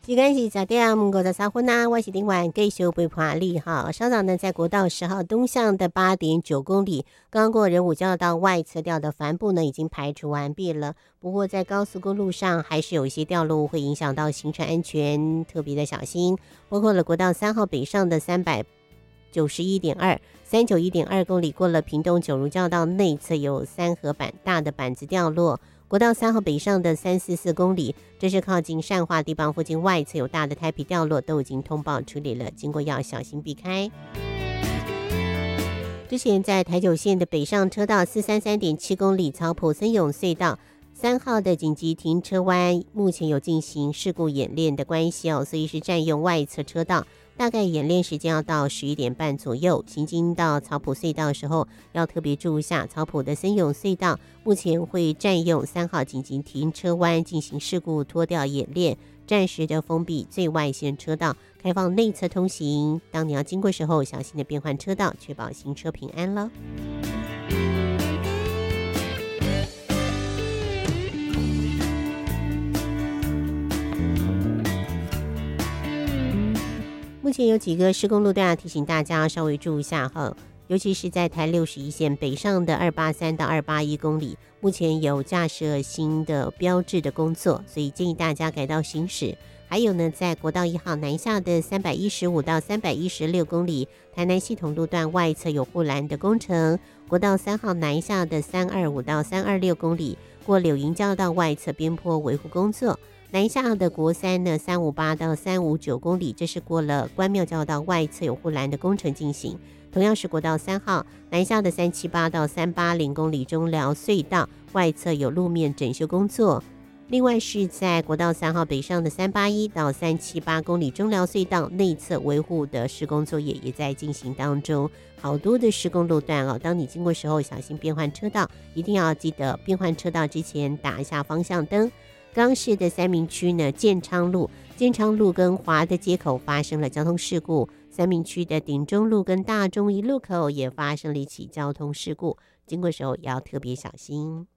时间是10:53分我是林婉，继续陪伴你哈。稍早呢，在国道10号东向的8.9公里，刚过仁武交道外侧掉的帆布呢，已经排除完毕了。不过在高速公路上，还是有一些掉落会影响到行车安全，特别的小心。包括了国道3号北上的391.2公里，过了屏东九如交道内侧有3合板大的板子掉落。国道3号北上的344公里，这是靠近善化地磅附近外侧有大的胎皮掉落，都已经通报处理了，经过要小心避开。之前在台九线的北上车道433.7公里草埔森永隧道3号的紧急停车弯，目前有进行事故演练的关系所以是占用外侧车道。大概演练时间要到11点半左右，行经到草埔隧道的时候要特别注意一下，草埔的森永隧道目前会占用3号紧急停车弯进行事故脱掉演练，暂时的封闭最外线车道，开放内侧通行，当你要经过时候小心的变换车道，确保行车平安了。目前有几个施工路段提醒大家稍微注意一下哈，尤其是在台61线北上的283到281公里，目前有架设新的标志的工作，所以建议大家改道行驶。还有呢，在国道1号南下的315到316公里，台南系统路段外侧有护栏的工程；国道3号南下的325到326公里，过柳营交道外侧边坡维护工作。南下的国3呢，358到359公里，这是过了关庙交道外侧有护栏的工程进行。同样是国道3号南下的378到380公里，中寮隧道外侧有路面整修工作。另外是在国道3号北上的381到378公里，中寮隧道内侧维护的施工作业也在进行当中。好多的施工路段当你经过时候小心变换车道，一定要记得变换车道之前打一下方向灯。刚市的三民区呢，建昌路跟华的街口发生了交通事故，三民区的鼎中路跟大中一路口也发生了一起交通事故，经过时候也要特别小心。